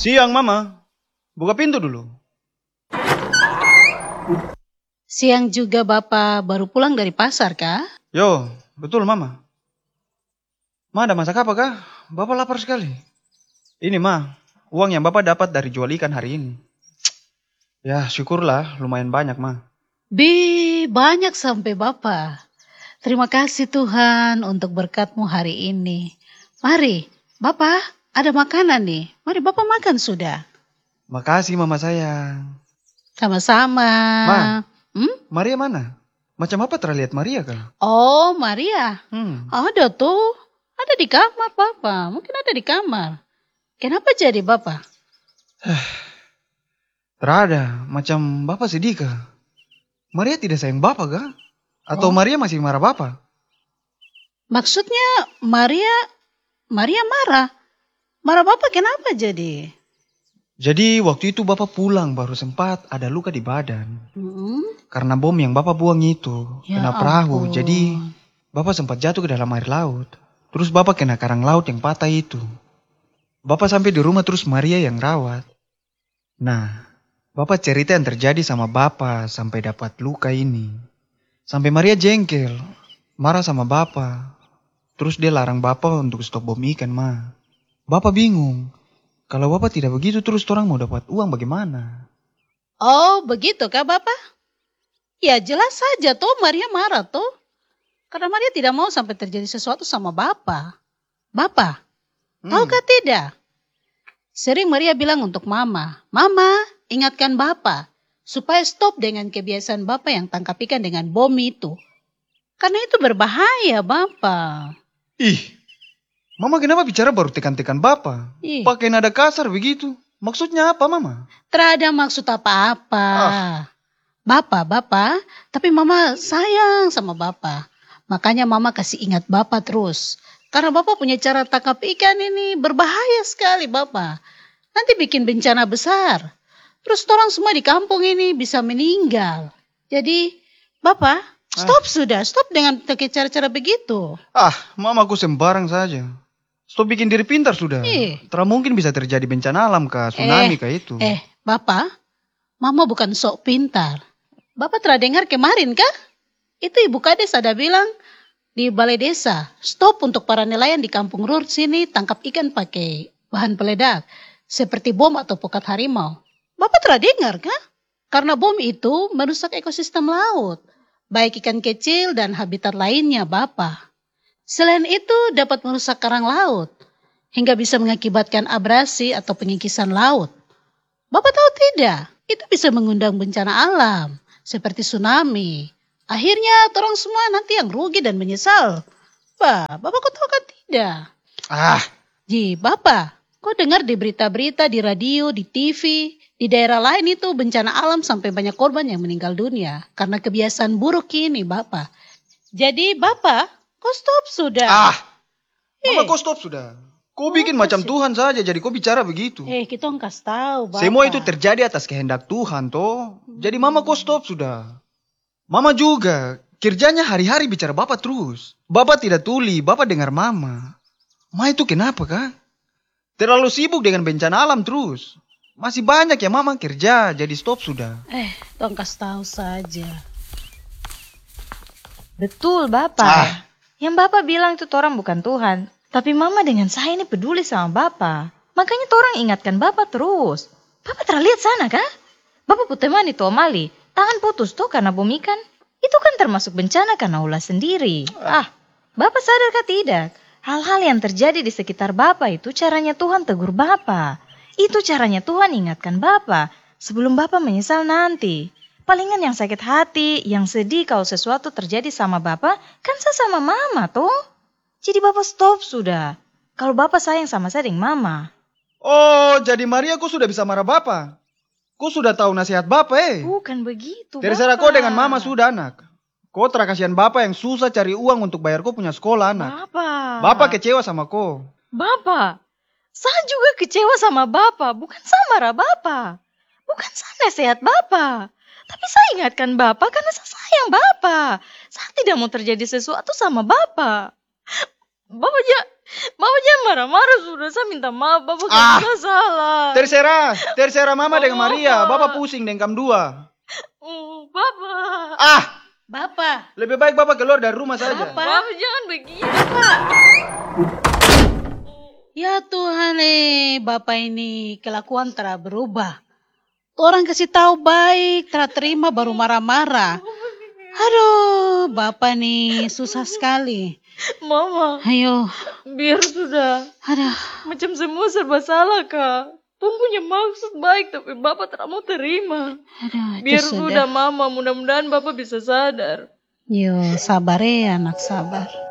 Siang, Mama. Buka pintu dulu. Siang juga Bapak baru pulang dari pasar kah? Yo, betul, Mama. Ma, ada masak apa kah? Bapak lapar sekali. Ini, Ma, uang yang Bapak dapat dari jual ikan hari ini. Ya, syukurlah, lumayan banyak, Ma. Banyak sampai Bapak. Terima kasih Tuhan untuk berkat-Mu hari ini. Mari, Bapak, ada makanan nih. Mari Bapak makan sudah. Makasih, Mama sayang. Sama-sama. Ma, Maria mana? Macam apa terlihat Maria kah? Oh, Maria. Ada tuh. Ada di kamar Bapak. Mungkin ada di kamar. Kenapa jadi Bapak? Terada, macam Bapak sedih kah? Maria tidak sayang Bapak kah? Atau Maria masih marah Bapak? Maksudnya Maria marah. Marah Bapak kenapa jadi? Jadi waktu itu Bapak pulang baru sempat ada luka di badan. Karena bom yang Bapak buang itu Ya kena perahu. ampun. Jadi Bapak sempat jatuh ke dalam air laut. Terus Bapak kena karang laut yang patah itu. Bapak sampai di rumah terus Maria yang rawat. Nah, Bapak cerita yang terjadi sama Bapak sampai dapat luka ini. Sampai Maria jengkel, marah sama Bapak. Terus dia larang Bapak untuk stop bom ikan, Ma. Bapak bingung. Kalau Bapak tidak begitu terus orang mau dapat uang bagaimana? Oh, begitu kah Bapak? Ya jelas saja tuh Maria marah tuh. Karena Maria tidak mau sampai terjadi sesuatu sama Bapak. Bapak, tahukah tidak? Sering Maria bilang untuk Mama, Mama ingatkan Bapak supaya stop dengan kebiasaan Bapak yang tangkap ikan dengan bom itu. Karena itu berbahaya Bapak. Ih, Mama kenapa bicara baru tekan-tekan Bapak? Ih. Pakai nada kasar begitu. Maksudnya apa, Mama? Terada maksud apa-apa. Bapak, tapi Mama sayang sama Bapak. Makanya Mama kasih ingat Bapak terus. Karena Bapak punya cara tangkap ikan ini berbahaya sekali Bapak. Nanti bikin bencana besar. Terus orang semua di kampung ini bisa meninggal. Jadi Bapak, stop dengan pakai cara-cara begitu. Mama aku sembarang saja. Stop bikin diri pintar sudah. Terang mungkin bisa terjadi bencana alam kah, tsunami kah itu. Bapak, Mama bukan sok pintar. Bapak telah dengar kemarin kah? Itu Ibu Kades ada bilang di balai desa, stop untuk para nelayan di kampung Rur sini tangkap ikan pakai bahan peledak. Seperti bom atau pukat harimau. Bapak telah dengar kah? Karena bom itu merusak ekosistem laut. Baik ikan kecil dan habitat lainnya Bapak. Selain itu dapat merusak karang laut. Hingga bisa mengakibatkan abrasi atau pengikisan laut. Bapak tahu tidak? Itu bisa mengundang bencana alam. Seperti tsunami. Akhirnya orang semua nanti yang rugi dan menyesal. Bapak kok tahu kan tidak? Bapak, kok dengar di berita-berita, di radio, di TV, di daerah lain itu bencana alam sampai banyak korban yang meninggal dunia. Karena kebiasaan buruk ini Bapak. Jadi Bapak, kok stop sudah? Mama kok stop sudah? Kau bikin macam Tuhan saja jadi kau bicara begitu. Kita kasih tahu Bapak. Semua itu terjadi atas kehendak Tuhan toh. Jadi Mama kok stop sudah? Mama juga, kerjanya hari-hari bicara Bapak terus. Bapak tidak tuli, Bapak dengar Mama. Ma itu kenapa kah? Terlalu sibuk dengan bencana alam terus. Masih banyak ya Mama kerja, jadi stop sudah. Kasih tahu saja. Betul Bapak. Yang Bapak bilang itu orang bukan Tuhan. Tapi Mama dengan saya ini peduli sama Bapak. Makanya orang ingatkan Bapak terus. Bapak terlihat sana kah? Bapak putemani itu Omali. Tangan putus tuh karena bom ikan. Itu kan termasuk bencana karena ulah sendiri. Bapak sadarkah tidak? Hal-hal yang terjadi di sekitar Bapak itu caranya Tuhan tegur Bapak. Itu caranya Tuhan ingatkan Bapak. Sebelum Bapak menyesal nanti. Palingan yang sakit hati, yang sedih kalau sesuatu terjadi sama Bapak, kan saya sama Mama tuh. Jadi Bapak stop sudah. Kalau Bapak sayang sama saya dengan Mama. Oh, jadi Maria kau sudah bisa marah Bapak? Kau sudah tahu nasihat Bapak Bukan begitu Terserah Bapak. kau dengan Mama sudah anak. Kau kasihan Bapak yang susah cari uang untuk bayar kau punya sekolah anak. Bapak kecewa sama kau. Bapak, saya juga kecewa sama Bapak. Bukan saya marah Bapak. Bukan saya nasihat Bapak. Tapi saya ingatkan Bapak karena saya sayang Bapak. Saya tidak mau terjadi sesuatu sama Bapak. Bapak jangan marah-marah sudah. Saya minta maaf, Bapak kan sudah salah. Terserah Mama dengan Maria. Bapak pusing dengan dua. Bapak. Bapak. Lebih baik Bapak keluar dari rumah saja. Bapak jangan begini. Ya Tuhan, Bapak ini kelakuan telah berubah. Orang kasih tahu baik, telah terima baru marah-marah. Aduh, Bapak nih susah sekali. Mama. Ayo. Biar sudah. Aduh. Macam semua serba salah, Kak. Tom punya maksud baik, tapi Bapak tak mau terima. Aduh, biar sudah, Mama. Mudah-mudahan Bapak bisa sadar. Yo, sabar ya anak, sabar.